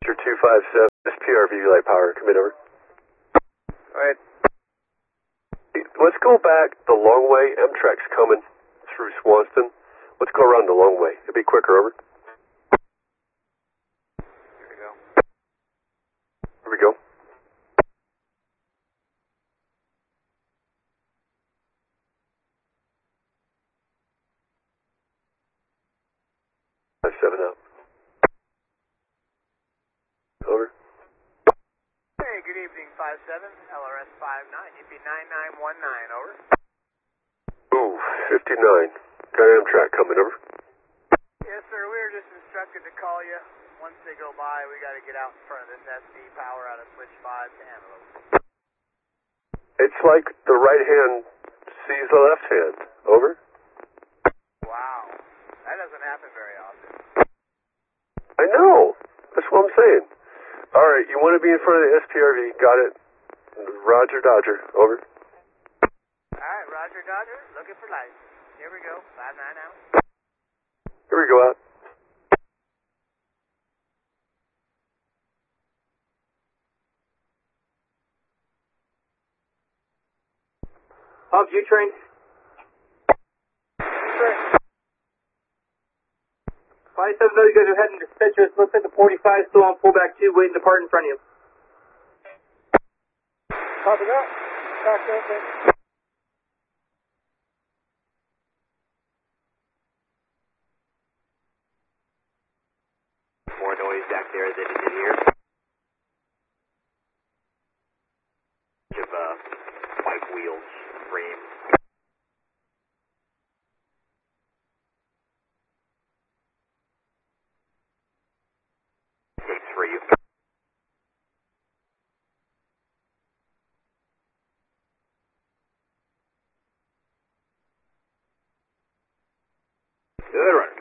Your 257, this PRV light power, come in over. Alright. Let's go back the long way. Amtrak's coming through Swanston. Let's go around the long way. It'll be quicker, over. Here we go. Here we go. Five 7 out. Over. Hey, good evening, 57, LRS 59, UP 9919, over. Ooh, 59. Got Amtrak coming, over. Yes, sir, we were just instructed to call you. Once they go by, we got to get out in front of this SD power out of switch 5 to Antelope. It's like the right hand sees the left hand, over. Wow, that doesn't happen very often. I know. That's what I'm saying. All right, you want to be in front of the SPRV. Got it. Roger, Dodger. Over. All right, Roger, Dodger, looking for lights. Here we go, 59 out. Here we go out. Up, U-train. Sir. 57, those guys are heading to Citrus. Looks like the 45 is still on pullback 2, waiting to depart in front of you. Copy that. Back up. More noise back there than it did here. Of white wheels, frame. Tapes for you. Good runner.